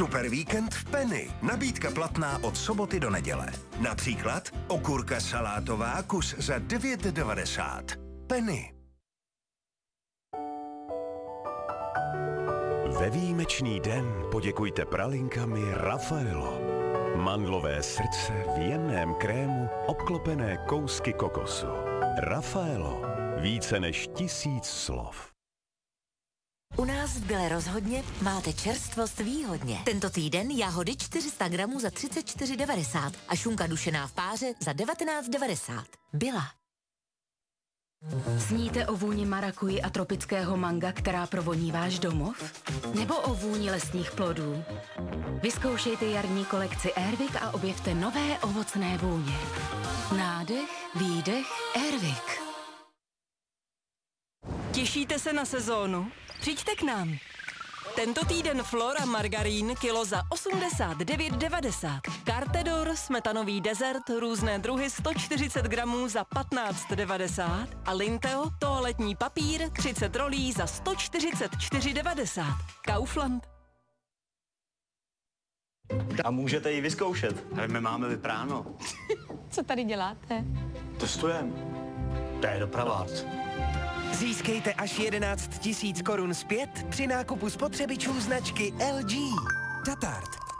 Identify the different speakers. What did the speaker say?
Speaker 1: Super víkend v Penny. Nabídka platná od soboty do neděle. Například okurka salátová kus za 9,90. Penny.
Speaker 2: Ve výjimečný den poděkujte pralinkami Raffaello. Mandlové srdce v jemném krému obklopené kousky kokosu. Raffaello. Více než 1000 slov.
Speaker 3: U nás v Bile rozhodně máte čerstvost výhodně. Tento týden jahody 400 gramů za 34,90 a šunka dušená v páře za 19,90. Bila.
Speaker 4: Sníte o vůni marakuji a tropického manga, která provoní váš domov? Nebo o vůni lesních plodů? Vyzkoušejte jarní kolekci Airwick a objevte nové ovocné vůně. Nádech, výdech, Airwick.
Speaker 5: Těšíte se na sezónu? Přijďte k nám. Tento týden Flora margarín kilo za 89,90. Cartedor smetanový dezert různé druhy 140 gramů za 15,90 a Linteo toaletní papír 30 rolí za 144,90. Kaufland.
Speaker 6: A můžete ji vyzkoušet. Ale my máme vypráno.
Speaker 7: Co tady děláte?
Speaker 6: Testujeme. To je doprava.
Speaker 8: Získejte až 11 000 korun zpět při nákupu spotřebičů značky LG. Tatart.